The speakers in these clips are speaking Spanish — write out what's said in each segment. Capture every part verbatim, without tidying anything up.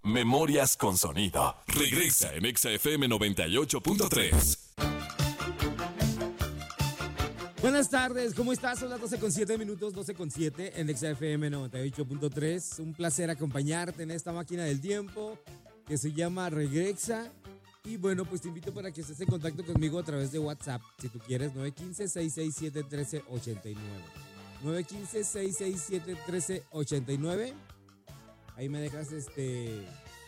Memorias con sonido. Regresa en Exa F M noventa y ocho punto tres. Buenas tardes, ¿cómo estás? Son las doce con siete minutos, doce con siete en Exa F M noventa y ocho punto tres. Un placer acompañarte en esta máquina del tiempo que se llama Regresa. Y bueno, pues te invito para que estés en contacto conmigo a través de WhatsApp, si tú quieres, nueve uno cinco, seis seis siete, uno tres ocho nueve. nueve uno cinco, seis seis siete, uno tres ocho nueve. Ahí me dejas este...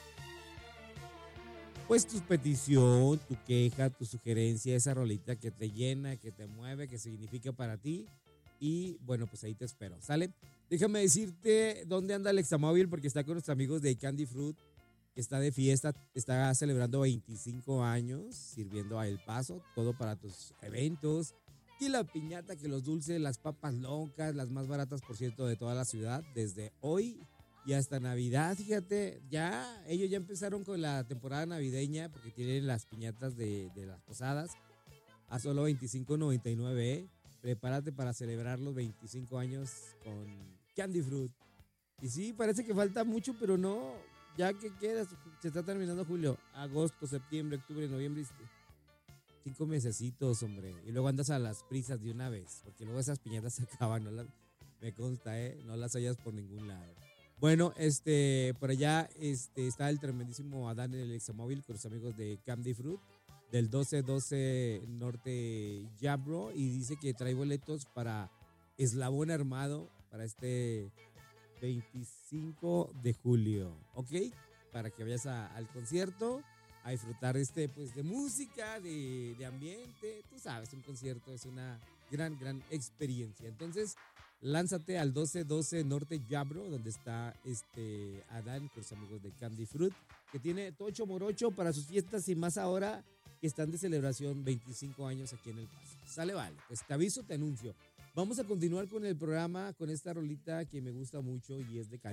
pues tu petición, tu queja, tu sugerencia, esa rolita que te llena, que te mueve, que significa para ti. Y bueno, pues ahí te espero, ¿sale? Déjame decirte dónde anda el Examóvil, porque está con nuestros amigos de Candy Fruit, que está de fiesta, está celebrando veinticinco años, sirviendo a El Paso, todo para tus eventos. Y la piñata, que los dulces, las papas locas, las más baratas, por cierto, de toda la ciudad, desde hoy y hasta Navidad. Fíjate, ya ellos ya empezaron con la temporada navideña porque tienen las piñatas de, de las posadas a solo veinticinco noventa y nueve. ¿eh? Prepárate para celebrar los veinticinco años con Candy Fruit. Y sí, parece que falta mucho, pero no, ya que queda, se está terminando julio, agosto, septiembre, octubre, noviembre, cinco mesecitos, hombre. Y luego andas a las prisas de una vez, porque luego esas piñatas se acaban, no las, me consta, ¿eh? No las hallas por ningún lado. Bueno, este, por allá este, está el tremendísimo Adán en el Examóvil con los amigos de Candy Fruit del doce doce Norte Jabro, y dice que trae boletos para Eslabón Armado para este veinticinco de julio, ¿ok? Para que vayas a, al concierto a disfrutar este, pues, de música, de, de ambiente. Tú sabes, un concierto es una gran, gran experiencia. Entonces, lánzate al doce doce Norte Jabro, donde está este Adán con los amigos de Candy Fruit, que tiene tocho morocho para sus fiestas y más ahora que están de celebración veinticinco años aquí en El Paso. Sale, vale, pues te aviso, te anuncio. Vamos a continuar con el programa, con esta rolita que me gusta mucho y es de Calderón.